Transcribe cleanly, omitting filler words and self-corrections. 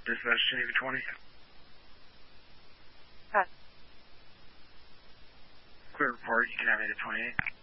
Dispatch Geneva 20. Pass. Clear report, you can have 8 at 28.